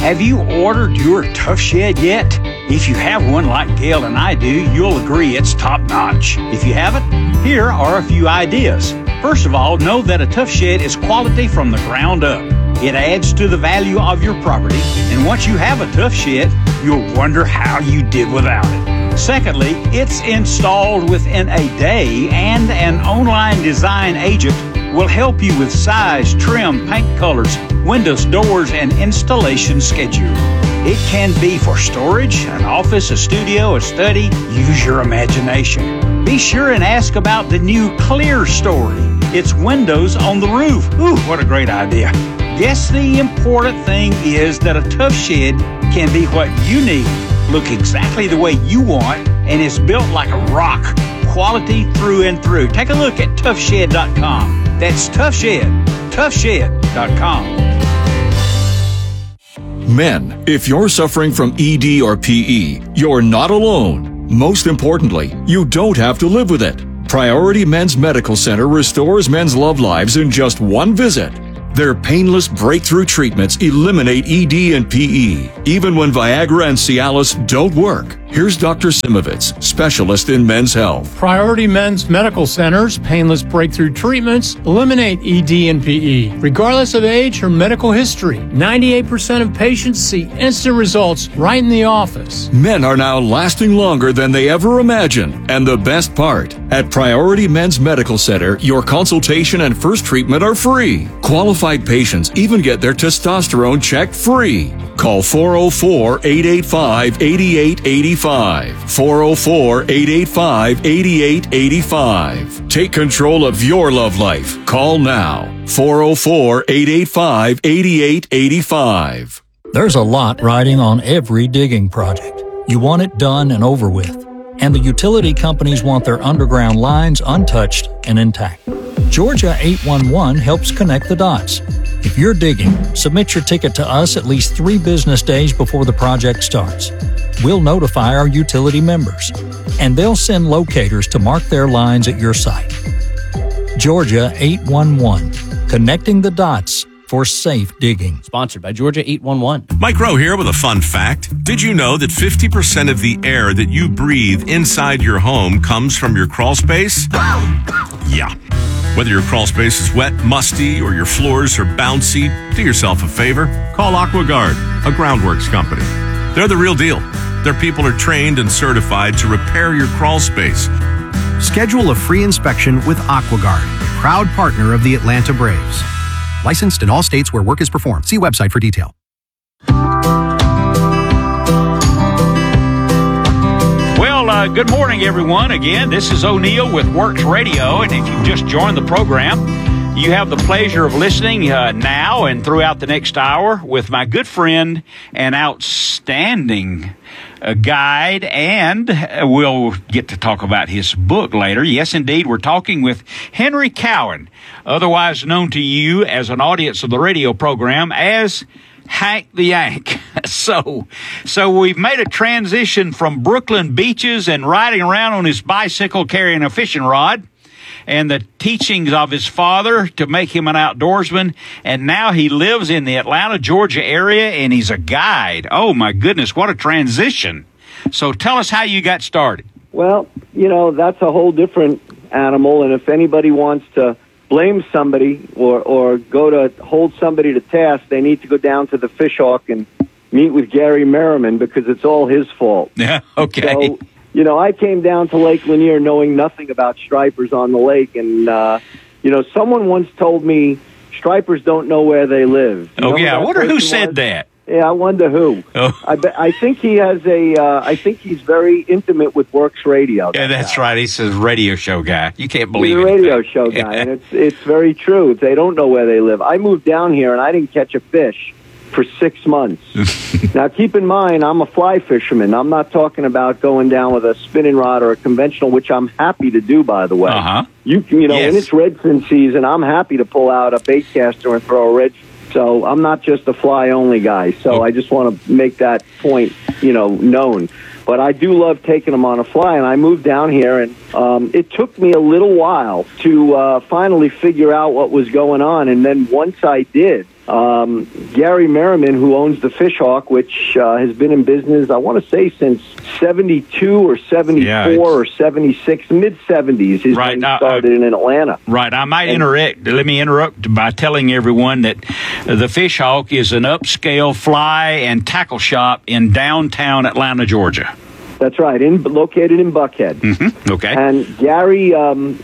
Have you ordered your Tough Shed yet? If you have one like Gail and I do, you'll agree it's top-notch. If you haven't, here are a few ideas. First of all, know that a Tough Shed is quality from the ground up. It adds to the value of your property, and once you have a Tough Shed, you'll wonder how you did without it. Secondly, it's installed within a day, and an online design agent will help you with size, trim, paint colors, windows, doors, and installation schedule. It can be for storage, an office, a studio, a study. Use your imagination. Be sure and ask about the new Clear Story. It's windows on the roof. Ooh, what a great idea. Guess the important thing is that a Tough Shed can be what you need, look exactly the way you want, and it's built like a rock. Quality through and through. Take a look at toughshed.com. That's toughshed.com. Men, if you're suffering from ED or PE, you're not alone. Most importantly, you don't have to live with it. Priority Men's Medical Center restores men's love lives in just one visit. Their painless breakthrough treatments eliminate ED and PE, even when Viagra and Cialis don't work. Here's Dr. Simovitz, specialist in men's health. Priority Men's Medical Center's painless breakthrough treatments eliminate ED and PE, regardless of age or medical history. 98% of patients see instant results right in the office. Men are now lasting longer than they ever imagined. And the best part, at Priority Men's Medical Center, your consultation and first treatment are free. Qualified patients even get their testosterone checked free. Call 404-885-8885. 404-885-8885. Take control of your love life. Call now. 404-885-8885. There's a lot riding on every digging project. You want it done and over with. And the utility companies want their underground lines untouched and intact. Georgia 811 helps connect the dots. If you're digging, submit your ticket to us at least 3 business days before the project starts. We'll notify our utility members, and they'll send locators to mark their lines at your site. Georgia 811, connecting the dots for safe digging. Sponsored by Georgia 811. Mike Rowe here with a fun fact. Did you know that 50% of the air that you breathe inside your home comes from your crawl space? Yeah. Whether your crawl space is wet, musty, or your floors are bouncy, do yourself a favor. Call AquaGuard, a groundworks company. They're the real deal. Their people are trained and certified to repair your crawl space. Schedule a free inspection with AquaGuard, proud partner of the Atlanta Braves. Licensed in all states where work is performed. See website for detail. Well, good morning, everyone. Again, this is O'Neill with Works Radio, and if you've just joined the program, you have the pleasure of listening now and throughout the next hour with my good friend and outstanding guide, and we'll get to talk about his book later. Yes, indeed, we're talking with Henry Cowan, otherwise known to you as an audience of the radio program as Hank the Yank. So we've made a transition from Brooklyn beaches and riding around on his bicycle carrying a fishing rod and the teachings of his father to make him an outdoorsman. And now he lives in the Atlanta, Georgia area, and he's a guide. Oh, my goodness, what a transition. So tell us how you got started. Well, that's a whole different animal, and if anybody wants to blame somebody or go to hold somebody to task, they need to go down to the Fishhawk and meet with Gary Merriman, because it's all his fault. Yeah, okay. So, I came down to Lake Lanier knowing nothing about stripers on the lake, and, someone once told me stripers don't know where they live. I wonder who said that. Yeah, I wonder who. Oh. I think he has I think he's very intimate with Works Radio. Yeah, that's right. He's a radio show guy. You can't believe he's it. a radio show guy, and it's very true. They don't know where they live. I moved down here, and I didn't catch a fish for 6 months. Now, keep in mind, I'm a fly fisherman. I'm not talking about going down with a spinning rod or a conventional, which I'm happy to do, by the way. Uh-huh. Yes. When it's redfin season, I'm happy to pull out a bait caster and throw a redfin. So I'm not just a fly-only guy. So I just want to make that point, known. But I do love taking them on a fly, and I moved down here, and it took me a little while to finally figure out what was going on. And then once I did, Gary Merriman, who owns the Fish Hawk, which has been in business, I want to say, since 72 or 74 or 76, mid-70s is when he started in Atlanta. Right. I might interrupt. Let me interrupt by telling everyone that the Fish Hawk is an upscale fly and tackle shop in downtown Atlanta, Georgia. That's right, located in Buckhead. Mm-hmm. Okay. And Gary,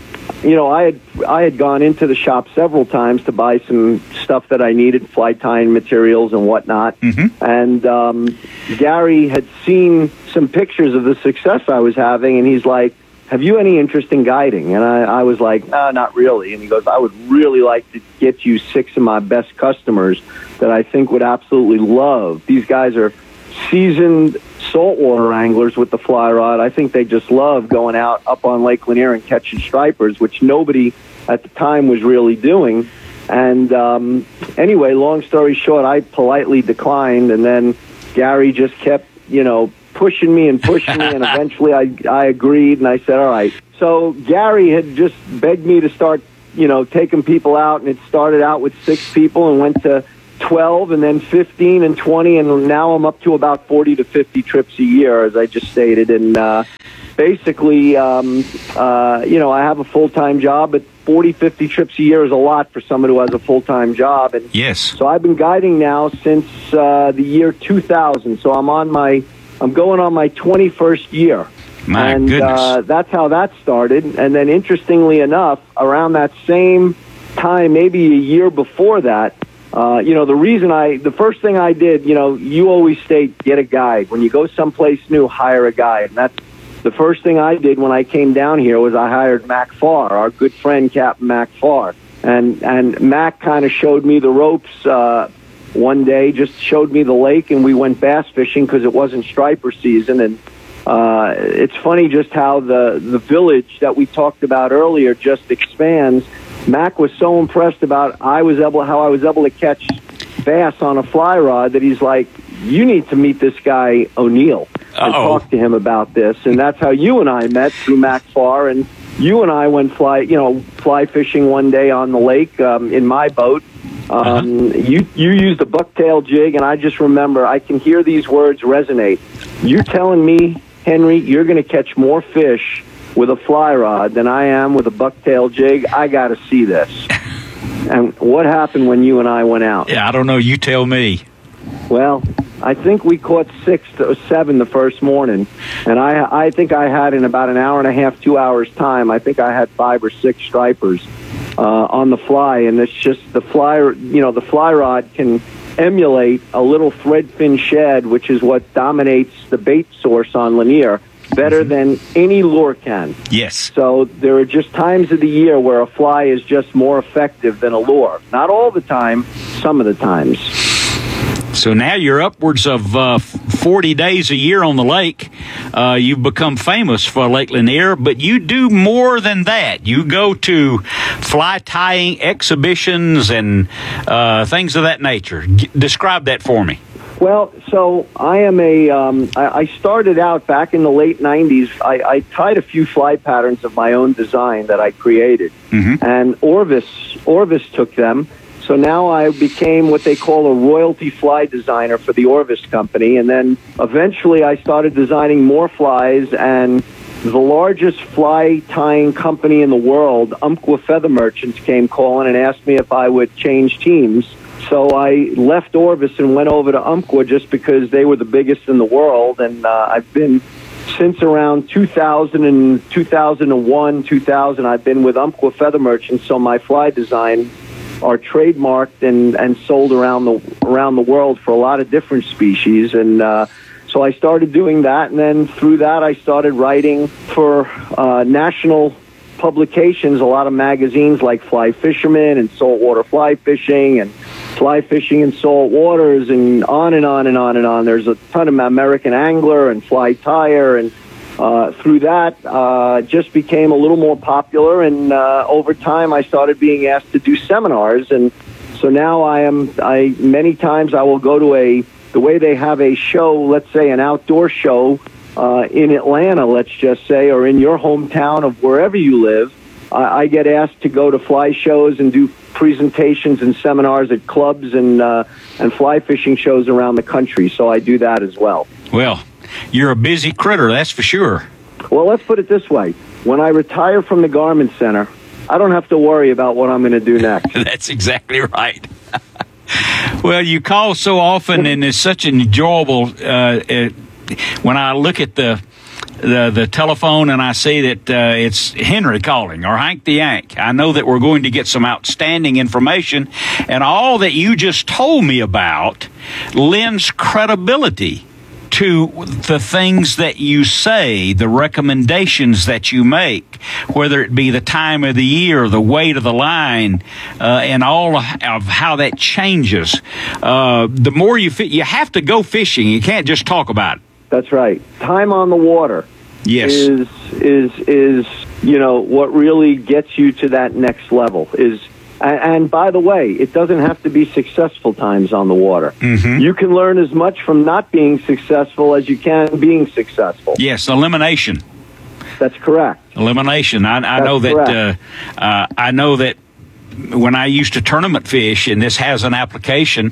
I had gone into the shop several times to buy some stuff that I needed, fly tying materials and whatnot. Mm-hmm. And Gary had seen some pictures of the success I was having, and he's like, "Have you any interest in guiding?" And I was like, "No, not really." And he goes, "I would really like to get you 6 of my best customers that I think would absolutely love." These guys are seasoned saltwater anglers with the fly rod. I think they just love going out up on Lake Lanier and catching stripers, which nobody at the time was really doing. And anyway, long story short, I politely declined, and then Gary just kept, pushing me, and eventually I agreed, and I said, all right. So Gary had just begged me to start, taking people out, and it started out with 6 people and went to 12 and then 15 and 20, and now I'm up to about 40 to 50 trips a year, as I just stated. And basically, I have a full-time job, but 40, 50 trips a year is a lot for someone who has a full-time job. And yes. So I've been guiding now since the year 2000. So I'm going on my 21st year. My goodness. That's how that started. And then interestingly enough, around that same time, maybe a year before that, the first thing I did, you always state, get a guide. When you go someplace new, hire a guide. And that's the first thing I did when I came down here was I hired Mac Farr, our good friend, Captain Mac Farr. And Mac kind of showed me the ropes one day, just showed me the lake, and we went bass fishing because it wasn't striper season. And it's funny just how the village that we talked about earlier just expands. Mac was so impressed about how I was able to catch bass on a fly rod that he's like, you need to meet this guy O'Neill and talk to him about this. And that's how you and I met, through Mac Farr. And you and I went fly fishing one day on the lake in my boat. You used a bucktail jig, and I just remember, I can hear these words resonate. You're telling me, Henry, you're going to catch more fish with a fly rod than I am with a bucktail jig? I got to see this. And what happened when you and I went out? Yeah, I don't know. You tell me. Well, I think we caught 6 or 7 the first morning, and I think I had, in about an hour and a half, 2 hours time, I think I had 5 or 6 stripers on the fly. And it's just the fly rod can emulate a little thread fin shad, which is what dominates the bait source on Lanier, better than any lure can. Yes. So there are just times of the year where a fly is just more effective than a lure. Not all the time, some of the times. So now you're upwards of 40 days a year on the lake. You've become famous for Lake Lanier, but you do more than that. You go to fly tying exhibitions and things of that nature. Describe that for me. Well, so I am I started out back in the late 90s. I tied a few fly patterns of my own design that I created. Mm-hmm. And Orvis took them. So now I became what they call a royalty fly designer for the Orvis company. And then eventually I started designing more flies, and the largest fly tying company in the world, Umpqua Feather Merchants, came calling and asked me if I would change teams. So I left Orvis and went over to Umpqua just because they were the biggest in the world. And I've been, since around 2000, 2000, I've been with Umpqua Feather Merchants. So my fly design are trademarked and sold around the world for a lot of different species. And so I started doing that. And then through that, I started writing for national publications, a lot of magazines like Fly Fisherman and Saltwater Fly Fishing and Fly Fishing in Salt Waters, and on and on and on and on. There's a ton of American Angler and Fly Tyer, and through that just became a little more popular, and over time I started being asked to do seminars. And so now many times I will go to the way they have a show, let's say an outdoor show in Atlanta, let's just say, or in your hometown of wherever you live, I get asked to go to fly shows and do presentations and seminars at clubs and fly fishing shows around the country. So I do that as well. Well, you're a busy critter, that's for sure. Well, let's put it this way. When I retire from the Garment Center, I don't have to worry about what I'm going to do next. That's exactly right. Well, you call so often, and it's such an enjoyable. When I look at the telephone and I see that it's Henry calling or Hank the Yank, I know that we're going to get some outstanding information, and all that you just told me about lends credibility to the things that you say, the recommendations that you make, whether it be the time of the year, the weight of the line, and all of how that changes. The more you have to go fishing. You can't just talk about it. That's right. Time on the water. Yes. is what really gets you to that next level is. And by the way, it doesn't have to be successful times on the water. Mm-hmm. You can learn as much from not being successful as you can being successful. Yes, elimination. That's correct. Elimination. I know that. I know that when I used to tournament fish, and this has an application,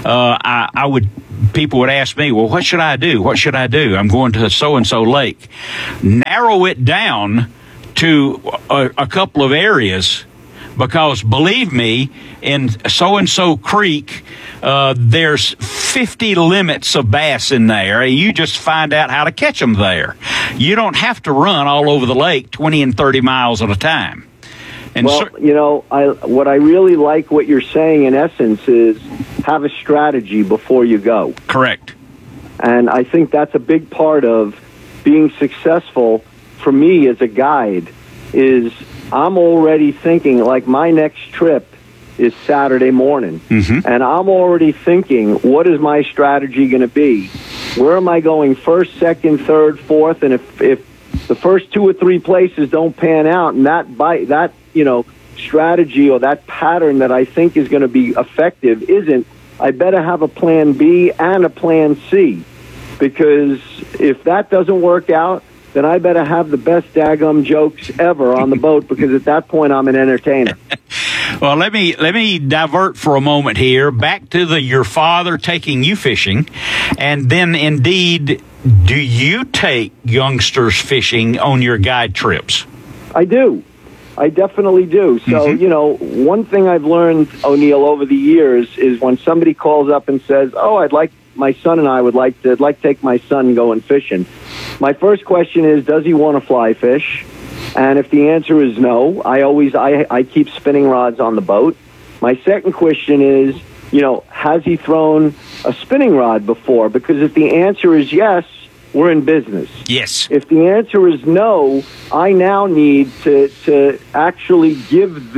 people would ask me, well, what should I do? What should I do? I'm going to so-and-so lake. Narrow it down to a couple of areas. Because believe me, in so-and-so creek, there's 50 limits of bass in there, and you just find out how to catch them there. You don't have to run all over the lake 20 and 30 miles at a time. And what I really like what you're saying in essence is have a strategy before you go. Correct. And I think that's a big part of being successful for me as a guide is I'm already thinking, like my next trip is Saturday morning, and I'm already thinking, what is my strategy going to be? Where am I going first, second, third, fourth? And if the first 2 or 3 places don't pan out, and that strategy or that pattern that I think is going to be effective isn't, I better have a plan B and a plan C, because if that doesn't work out, then I better have the best daggum jokes ever on the boat, because at that point I'm an entertainer. Well, let me divert for a moment here back to your father taking you fishing, and then indeed, do you take youngsters fishing on your guide trips? I do. I definitely do. So, one thing I've learned, O'Neill, over the years is when somebody calls up and says, my son and I would like to take my son going fishing. My first question is, does he want to fly fish? And if the answer is no, I keep spinning rods on the boat. My second question is, has he thrown a spinning rod before? Because if the answer is yes, we're in business. Yes. If the answer is no, I now need to actually give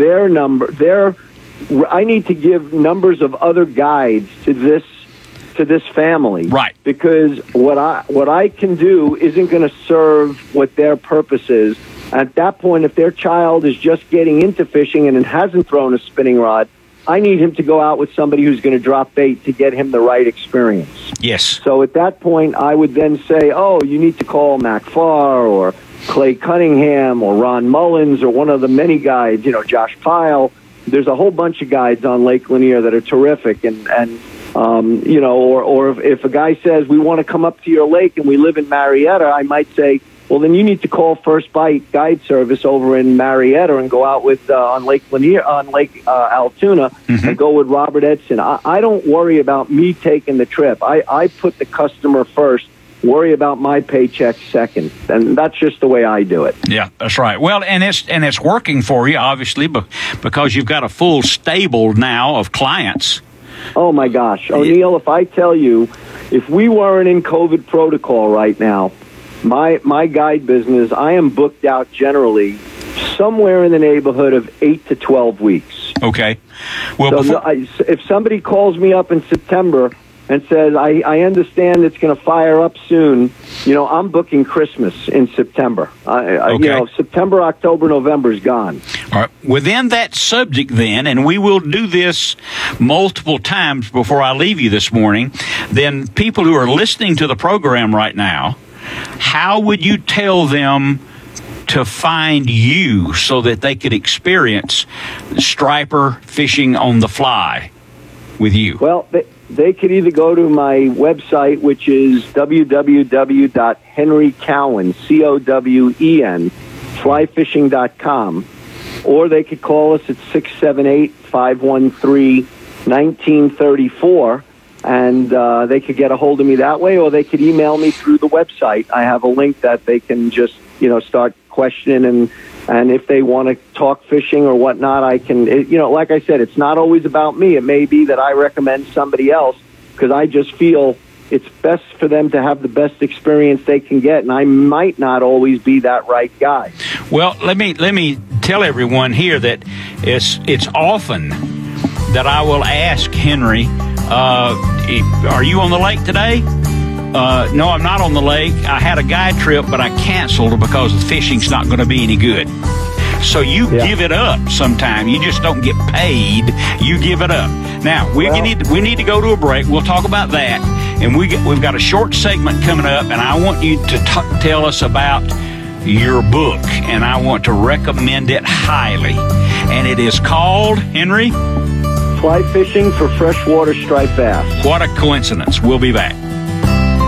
I need to give numbers of other guides to this family. Right. Because what I can do isn't going to serve what their purpose is. At that point, if their child is just getting into fishing and hasn't thrown a spinning rod, I need him to go out with somebody who's going to drop bait to get him the right experience. Yes. So at that point, I would then say, you need to call Mac Farr or Clay Cunningham or Ron Mullins or one of the many guides, Josh Pyle. There's a whole bunch of guides on Lake Lanier that are terrific. Or if a guy says, we want to come up to your lake and we live in Marietta, I might say, well, then you need to call First Bite Guide Service over in Marietta and go out with on Lake Lanier, on Lake Altoona, and go with Robert Edson. I don't worry about me taking the trip. I put the customer first, worry about my paycheck second, and that's just the way I do it. Yeah, that's right. Well, and it's working for you, obviously, because you've got a full stable now of clients. Oh, my gosh. O'Neill, if I tell you, if we weren't in COVID protocol right now, my guide business, I am booked out generally somewhere in the neighborhood of 8 to 12 weeks. Okay. Well, if somebody calls me up in September and says, I understand it's going to fire up soon, I'm booking Christmas in September. Okay. September, October, November is gone. All right. Within that subject then, and we will do this multiple times before I leave you this morning, then people who are listening to the program right now, how would you tell them to find you so that they could experience striper fishing on the fly with you? Well, they could either go to my website, which is www.henrycowen, flyfishing.com, or they could call us at 678-513-1934, and they could get a hold of me that way, or they could email me through the website. I have a link that they can just, start questioning, and if they want to talk fishing or whatnot, I can, like I said, it's not always about me. It may be that I recommend somebody else because I just feel it's best for them to have the best experience they can get, and I might not always be that right guy. Well, let me tell everyone here that it's often that I will ask Henry, are you on the lake today? No, I'm not on the lake. I had a guide trip, but I canceled because the fishing's not going to be any good. So you give it up sometime. You just don't get paid. You give it up. Now, we need to go to a break. We'll talk about that. And we've got a short segment coming up, and I want you to tell us about your book, and I want to recommend it highly. And it is called, Henry? Fly Fishing for Freshwater Striped Bass. What a coincidence. We'll be back.